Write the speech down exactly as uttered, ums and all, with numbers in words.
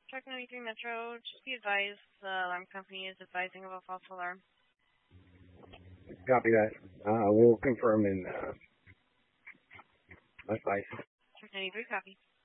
Truck ninety-three Metro, just be advised the alarm company is advising of a false alarm. Copy that. Uh, we'll confirm in uh, advice. Truck ninety-three, copy.